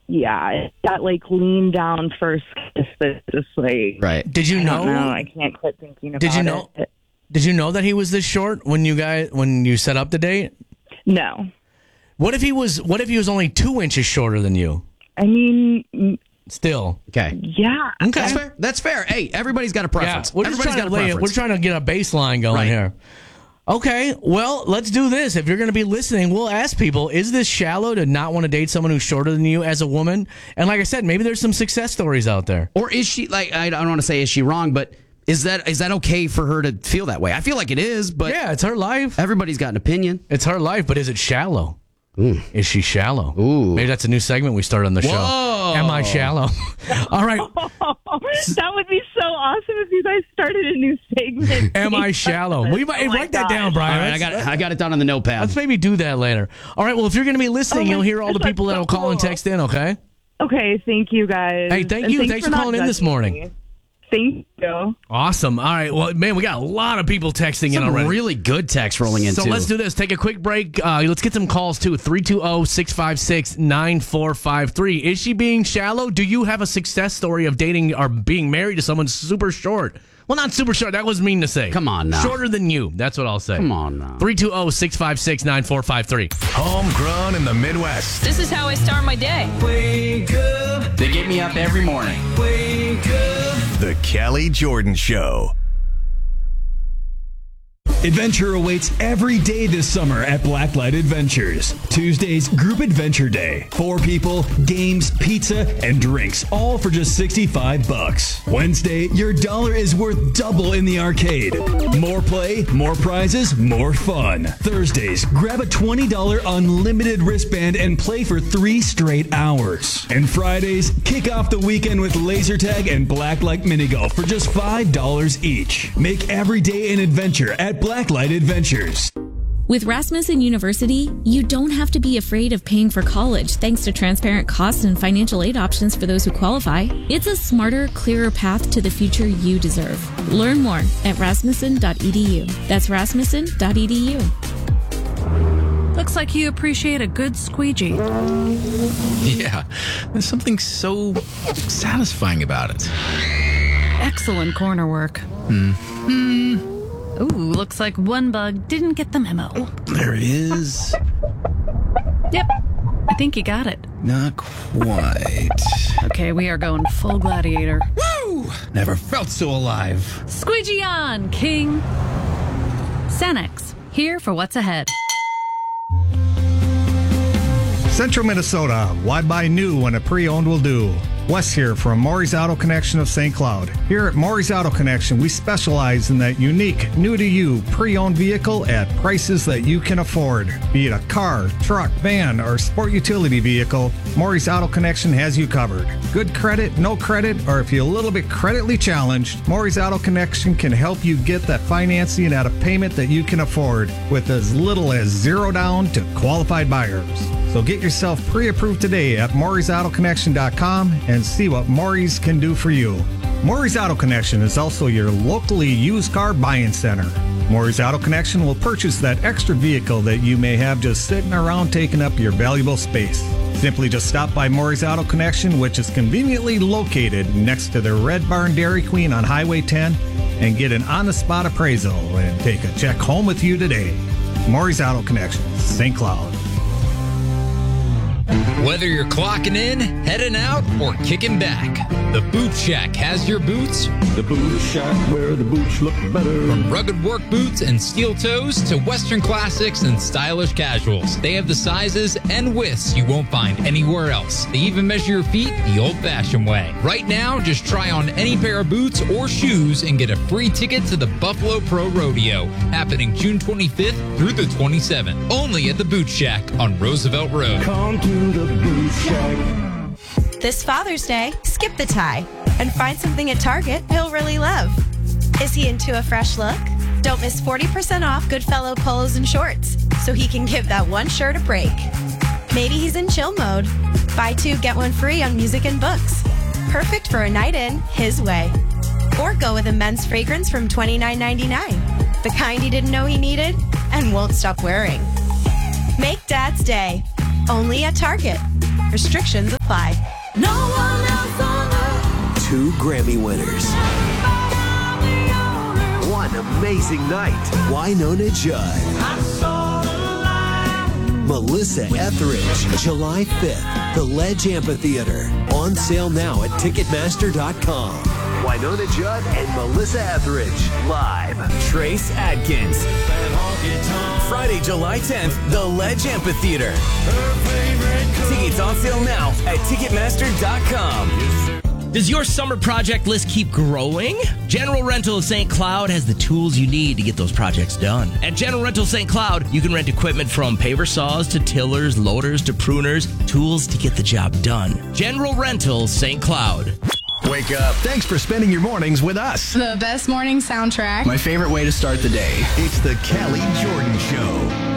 yeah, that like lean down first kiss that's just like. Right. Did you know? No, I can't quit thinking about it. Did you know that he was this short when you set up the date? No. What if he was only 2 inches shorter than you? I mean, still. Okay. Yeah. Okay. That's fair. Hey, everybody's got a preference. Yeah, we're trying to get a baseline going here. Okay, well, let's do this. If you're going to be listening, we'll ask people, is this shallow to not want to date someone who's shorter than you as a woman? And like I said, maybe there's some success stories out there. Or is she, like, I don't want to say is she wrong, but is that okay for her to feel that way? I feel like it is, but... Yeah, it's her life. Everybody's got an opinion. It's her life, but is it shallow? Is she shallow? Ooh. Maybe that's a new segment we start on the show. Am I shallow? All right. That would be so awesome if you guys started a new segment. Am I shallow? We might write that down, Brian. All right, I got it down on the notepad. Let's maybe do that later. All right, well, if you're going to be listening, you'll hear all the people that will call and text in, okay? Okay, thank you, guys. Hey, thank you. Thanks for calling in this morning. Thank you. Awesome. All right. Well, man, we got a lot of people texting in already. Really good text rolling in, So too. let's do this. Take a quick break. Let's get some calls, too. 320-656-9453. Is she being shallow? Do you have a success story of dating or being married to someone super short? Well, not super short. That was mean to say. Come on now. Shorter than you. That's what I'll say. Come on now. 320-656-9453. Homegrown in the Midwest. This is how I start my day. Wake up. They get me up every morning. Wake up. The Kelly Jordan Show. Adventure awaits every day this summer at Blacklight Adventures. Tuesday's Group Adventure Day. 4 people, games, pizza, and drinks, all for just $65. Wednesday, your dollar is worth double in the arcade. More play, more prizes, more fun. Thursdays, grab a $20 unlimited wristband and play for 3 straight hours. And Fridays, kick off the weekend with laser tag and Blacklight mini golf for just $5 each. Make every day an adventure at Blacklight Adventures. With Rasmussen University, you don't have to be afraid of paying for college thanks to transparent cost and financial aid options for those who qualify. It's a smarter, clearer path to the future you deserve. Learn more at rasmussen.edu. That's rasmussen.edu. Looks like you appreciate a good squeegee. Yeah, there's something so satisfying about it. Excellent corner work. Ooh, looks like one bug didn't get the memo. There is. Yep, I think you got it. Not quite. Okay, we are going full gladiator. Woo! Never felt so alive. Squeegee on, King. Cenex, here for what's ahead. Central Minnesota, why buy new when a pre-owned will do? Wes here from Maury's Auto Connection of St. Cloud. Here at Maury's Auto Connection, we specialize in that unique, new-to-you, pre-owned vehicle at prices that you can afford. Be it a car, truck, van, or sport utility vehicle, Maury's Auto Connection has you covered. Good credit, no credit, or if you're a little bit creditly challenged, Maury's Auto Connection can help you get that financing at a payment that you can afford with as little as $0 down to qualified buyers. So get yourself pre-approved today at Maury'sAutoConnection.com and see what Maury's can do for you. Maury's Auto Connection is also your locally used car buying center. Maury's Auto Connection will purchase that extra vehicle that you may have just sitting around taking up your valuable space. Simply just stop by Maury's Auto Connection, which is conveniently located next to the Red Barn Dairy Queen on Highway 10, and get an on-the-spot appraisal and take a check home with you today. Maury's Auto Connection, St. Cloud. Whether you're clocking in, heading out, or kicking back, the Boot Shack has your boots. The Boot Shack, where the boots look better. From rugged work boots and steel toes to Western classics and stylish casuals. They have the sizes and widths you won't find anywhere else. They even measure your feet the old-fashioned way. Right now, just try on any pair of boots or shoes and get a free ticket to the Buffalo Pro Rodeo, happening June 25th through the 27th. Only at the Boot Shack on Roosevelt Road. Come to the Boot Shack. This Father's Day, skip the tie and find something at Target he'll really love. Is he into a fresh look? Don't miss 40% off Goodfellow polos and shorts so he can give that one shirt a break. Maybe he's in chill mode. Buy 2, get 1 free on music and books. Perfect for a night in his way. Or go with a men's fragrance from $29.99. The kind he didn't know he needed and won't stop wearing. Make Dad's Day. Only at Target. Restrictions apply. No one else on earth. 2 Grammy winners. One amazing night. Wynonna Judd. Melissa Etheridge. July 5th. The Ledge Amphitheater. On sale now at Ticketmaster.com. Wynonna Judd and Melissa Etheridge. Live. Trace Adkins. Friday, July 10th, The Ledge Amphitheater. Tickets on sale now at Ticketmaster.com. Does your summer project list keep growing? General Rental of St. Cloud has the tools you need to get those projects done. At General Rental of St. Cloud, you can rent equipment from paver saws to tillers, loaders to pruners, tools to get the job done. General Rental St. Cloud. Wake up. Thanks for spending your mornings with us. The best morning soundtrack. My favorite way to start the day. It's the Kelly Jordan Show.